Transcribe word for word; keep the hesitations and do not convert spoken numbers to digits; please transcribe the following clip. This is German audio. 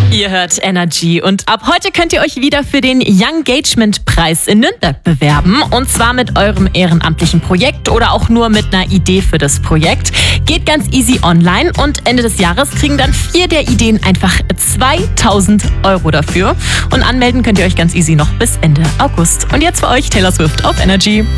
Ihr hört Energy und ab heute könnt ihr euch wieder für den Young Engagement Preis in Nürnberg bewerben. Und zwar mit eurem ehrenamtlichen Projekt oder auch nur mit einer Idee für das Projekt. Geht ganz easy online und Ende des Jahres kriegen dann vier der Ideen einfach zweitausend Euro dafür. Und anmelden könnt ihr euch ganz easy noch bis Ende August. Und jetzt für euch Taylor Swift auf Energy.